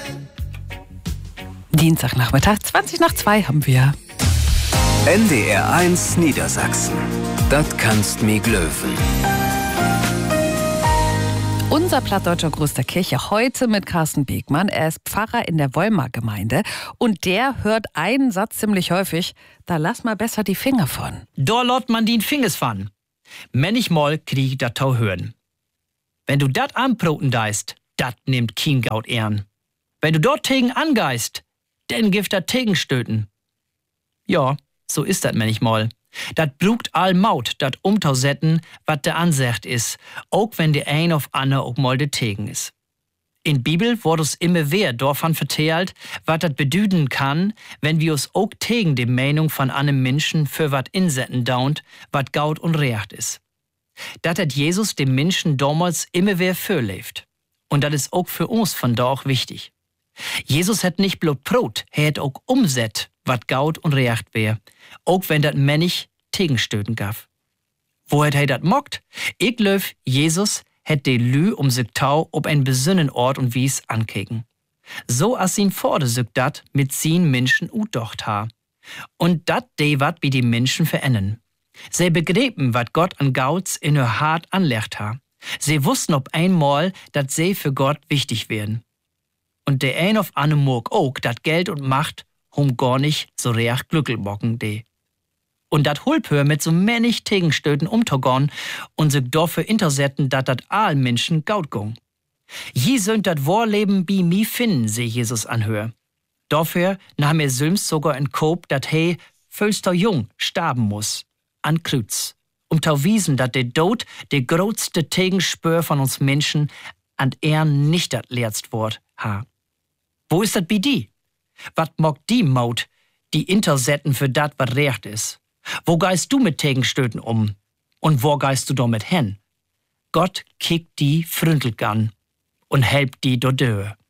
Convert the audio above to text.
Dienstagnachmittag, 20:02 haben wir. NDR 1 Niedersachsen. Das kannst mi glöwen. Unser plattdeutscher Gruß der Kirche heute mit Carsten Begmann. Er ist Pfarrer in der Wolmer Gemeinde und der hört einen Satz ziemlich häufig: Da lass mal besser die Finger von. Da lot man den Fingers von. Manchmal krieg ich dat tau hören. Wenn du dat anproten deist, dat nimmt kein Gaut ehren. Wenn du dort tegen angeist, denn gift dat tegen stöten. Ja, so ist dat manchmal. Dat brugt all Maut, dat umtausetten, wat de Ansicht is, auch wenn de ein auf anne auch mal de tegen is. In Bibel wordt uns immer weer davon vertelt, wat dat bedüden kann, wenn wir uns auch tegen de Meinung von einem Menschen für wat insetten daunt, wat gaut und recht is. Dat hat Jesus dem Menschen damals immer weer vorlebt. Und dat is auch für uns von da auch wichtig. Jesus hat nicht bloß Brot, er hat auch umset, wat gaut und recht wär, auch wenn dat Mensch Tegenstöten gaf. Wo hat er dat mockt? Ich löf, Jesus hat de Lü sich tau ob ein besinnen Ort und Wies ankeken. So as ihn vorde sich dat mit sin Menschen utdocht ha. Und dat de wat wie die Menschen verennen. Sie begrepen, wat Gott an Gauts in ihr Hart anlegt ha. Sie wussten ob einmal, dat sie für Gott wichtig werden. Und der ein auf anne murk auch, dat Geld und Macht gar nicht so recht glückel mocken de. Und dat Hulphör mit so männich Tegenstöten umtogon und sich dafür intersetten, dat all Menschen gaut gong. Je sönt dat Vorleben bi mi finden, seh Jesus anhör. Dafür nahm er söms sogar in Koop, dat he völster jung starben muss, an Krüz, tau wiesen, dat de Tod de grotste Tegenspür von uns Menschen an nicht dat letzte Wort ha. Wo ist dat bi die? Wat mockt die Maut, die intersetten für dat, wat recht is? Wo geist du mit Tegenstöten um? Und wo geist du damit hin? Gott kickt die fründelt an und helpt die do dö.